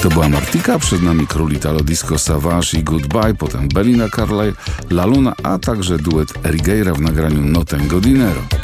To była Martika, przed nami Król Italo Disco Savage i Goodbye, potem Belina Carlile, La Luna, a także duet Erigueira w nagraniu No Tengo Dinero.